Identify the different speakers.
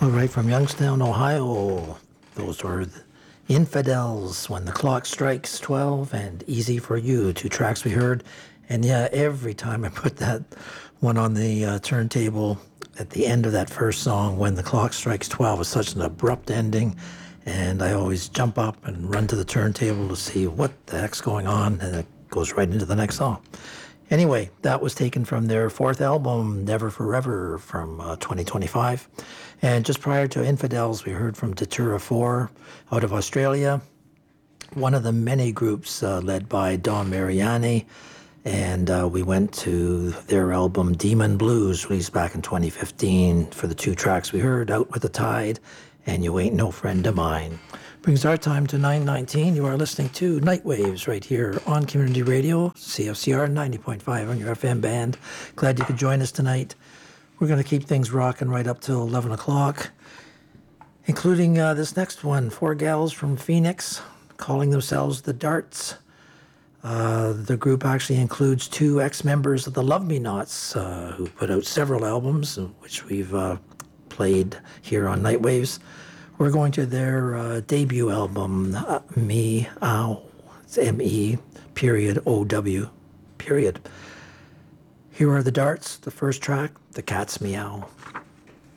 Speaker 1: All right, from Youngstown, Ohio, those were the Infidels, When the Clock Strikes 12, and Easy for You, two tracks we heard. And yeah, every time I put that one on the turntable at the end of that first song, When the Clock Strikes 12, is such an abrupt ending. And I always jump up and run to the turntable to see what the heck's going on, and it goes right into the next song. Anyway, that was taken from their fourth album, Never Forever, from 2025. And just prior to Infidels, we heard from Datura 4 out of Australia, one of the many groups led by Don Mariani. And we went to their album Demon Blues, released back in 2015, for the two tracks we heard, Out with the Tide and You Ain't No Friend of Mine. Brings our time to 9:19. You are listening to Nightwaves right here on Community Radio, CFCR 90.5 on your FM band. Glad you could join us tonight. We're going to keep things rocking right up till 11 o'clock, including this next one, four gals from Phoenix calling themselves the Darts. The group actually includes two ex-members of the Love Me Nots, who put out several albums, which we've played here on Nightwaves. We're going to their debut album, Me Ow. It's M-E period O-W period. Here are the Darts, the first track, The Cat's Meow.